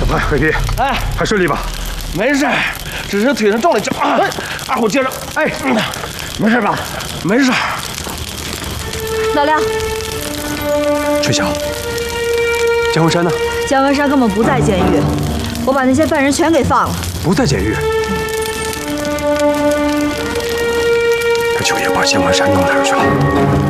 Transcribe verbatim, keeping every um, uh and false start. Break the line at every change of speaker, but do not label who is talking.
哎，黑皮，哎，还顺利吧？
没事，只是腿上中了一跤。哎，二虎接着。哎，嗯，没事吧？没事。
老梁，
春晓，江文山呢？
江文山根本不在监狱，我把那些犯人全给放了。
不在监狱。那九爷把江文山弄哪儿去了？